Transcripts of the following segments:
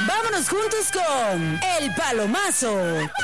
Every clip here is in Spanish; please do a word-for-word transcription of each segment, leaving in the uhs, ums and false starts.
Vámonos juntos con El Palomazo.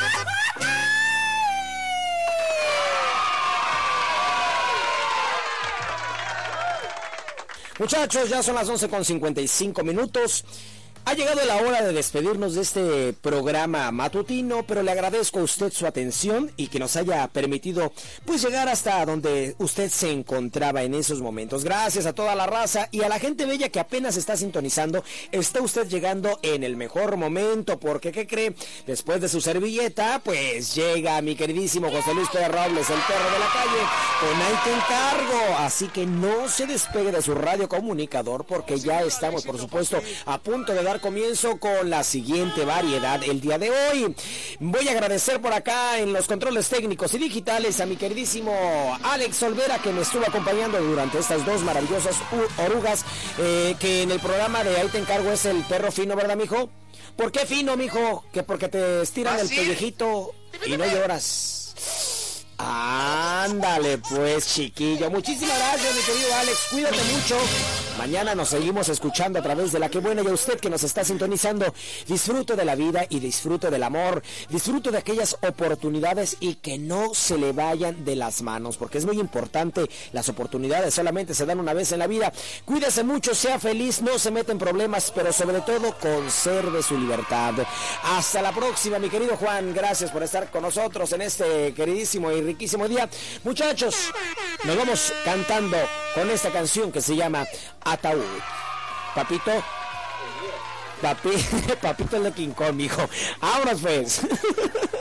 Muchachos, ya son las once con cincuenta y cinco minutos. Ha llegado la hora de despedirnos de este programa matutino, pero le agradezco a usted su atención y que nos haya permitido pues llegar hasta donde usted se encontraba en esos momentos. Gracias a toda la raza y a la gente bella que apenas está sintonizando. Está usted llegando en el mejor momento, porque ¿qué cree? Después de su servilleta, pues llega mi queridísimo José Luis Pérez Robles, el perro de la calle, con Ahí Te Encargo. Así que no se despegue de su radio comunicador, porque ya estamos, por supuesto, a punto de dar comienzo con la siguiente variedad el día de hoy. Voy a agradecer por acá en los controles técnicos y digitales a mi queridísimo Alex Olvera, que me estuvo acompañando durante estas dos maravillosas orugas, eh, que en el programa de Ahí Te Encargo es el perro fino, ¿verdad, mijo? ¿Por qué fino, mijo? Que porque te estiran ¿Ah, el sí? pellejito y no lloras. Ándale pues, chiquillo. Muchísimas gracias, mi querido Alex. Cuídate mucho. Mañana nos seguimos escuchando a través de La Que Buena, y a usted que nos está sintonizando, disfrute de la vida y disfrute del amor, disfrute de aquellas oportunidades y que no se le vayan de las manos, porque es muy importante. Las oportunidades solamente se dan una vez en la vida. Cuídese mucho, sea feliz, no se meta en problemas, pero sobre todo conserve su libertad. Hasta la próxima, mi querido Juan. Gracias por estar con nosotros en este queridísimo y riquísimo día. Muchachos, nos vamos cantando con esta canción que se llama Ataúd. Papito, papi, papito es de King Kong, mijo. Vámonos pues.